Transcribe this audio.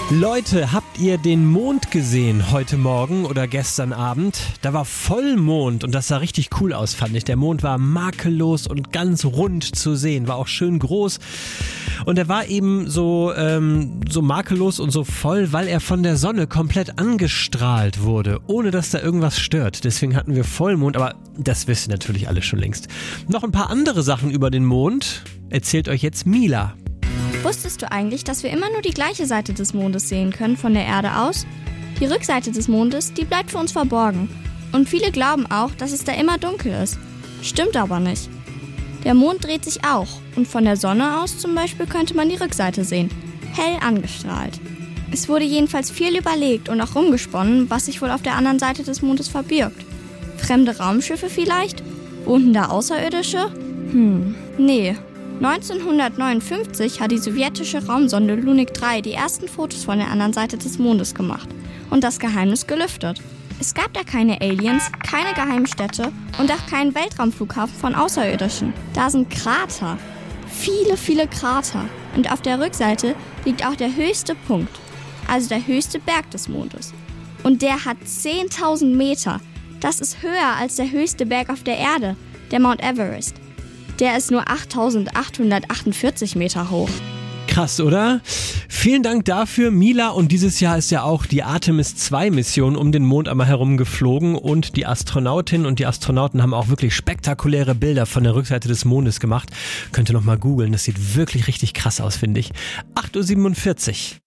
Leute, habt ihr den Mond gesehen heute Morgen oder gestern Abend? Da war Vollmond und das sah richtig cool aus, fand ich. Der Mond war makellos und ganz rund zu sehen, war auch schön groß. Und er war eben so makellos und so voll, weil er von der Sonne komplett angestrahlt wurde, ohne dass da irgendwas stört. Deswegen hatten wir Vollmond, aber das wisst ihr natürlich alle schon längst. Noch ein paar andere Sachen über den Mond erzählt euch jetzt Mila. Wusstest du eigentlich, dass wir immer nur die gleiche Seite des Mondes sehen können von der Erde aus? Die Rückseite des Mondes, die bleibt für uns verborgen. Und viele glauben auch, dass es da immer dunkel ist. Stimmt aber nicht. Der Mond dreht sich auch und von der Sonne aus zum Beispiel könnte man die Rückseite sehen, hell angestrahlt. Es wurde jedenfalls viel überlegt und auch rumgesponnen, was sich wohl auf der anderen Seite des Mondes verbirgt. Fremde Raumschiffe vielleicht? Wohnten da Außerirdische? Nee. 1959 hat die sowjetische Raumsonde Lunik 3 die ersten Fotos von der anderen Seite des Mondes gemacht und das Geheimnis gelüftet. Es gab da keine Aliens, keine geheimen Städte und auch keinen Weltraumflughafen von Außerirdischen. Da sind Krater. Viele, viele Krater. Und auf der Rückseite liegt auch der höchste Punkt, also der höchste Berg des Mondes. Und der hat 10.000 Meter. Das ist höher als der höchste Berg auf der Erde, der Mount Everest. Der ist nur 8.848 Meter hoch. Krass, oder? Vielen Dank dafür, Mila. Und dieses Jahr ist ja auch die Artemis 2 Mission um den Mond einmal herum geflogen und die Astronautinnen und die Astronauten haben auch wirklich spektakuläre Bilder von der Rückseite des Mondes gemacht. Könnt ihr noch mal googeln, das sieht wirklich richtig krass aus, finde ich. 8.47 Uhr.